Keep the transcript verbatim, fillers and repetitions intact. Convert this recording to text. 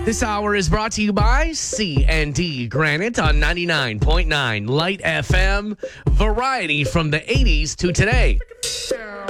This hour is brought to you by C and D Granite on ninety-nine point nine Light F M. Variety from the eighties to today.